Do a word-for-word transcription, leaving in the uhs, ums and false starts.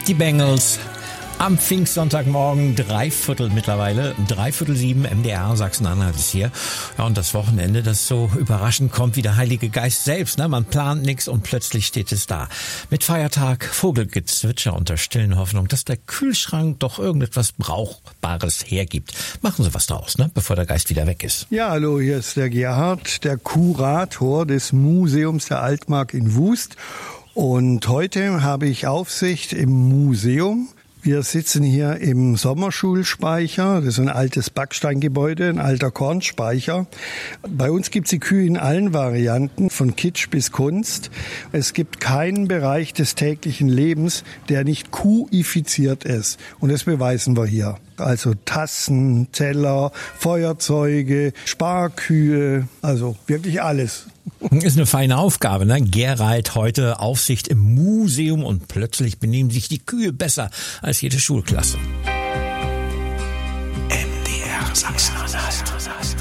Die Bengals am Pfingstsonntagmorgen, dreiviertel mittlerweile, dreiviertel sieben, M D R Sachsen-Anhalt ist hier. Ja, und das Wochenende, das so überraschend kommt wie der Heilige Geist selbst. Ne? Man plant nichts und plötzlich steht es da. Mit Feiertag, Vogelgezwitscher und der stillen Hoffnung, dass der Kühlschrank doch irgendetwas Brauchbares hergibt. Machen Sie was draus, ne? Bevor der Geist wieder weg ist. Ja, hallo, hier ist der Gerhard, der Kurator des Museums der Altmark in Wust. Und heute habe ich Aufsicht im Museum. Wir sitzen hier im Sommerschulspeicher. Das ist ein altes Backsteingebäude, ein alter Kornspeicher. Bei uns gibt es die Kühe in allen Varianten, von Kitsch bis Kunst. Es gibt keinen Bereich des täglichen Lebens, der nicht kuifiziert ist. Und das beweisen wir hier. Also Tassen, Teller, Feuerzeuge, Sparkühe, also wirklich alles. Ist eine feine Aufgabe, ne? Gerald heute Aufsicht im Museum und plötzlich benehmen sich die Kühe besser als jede Schulklasse. M D R Sachsen-Anhalt.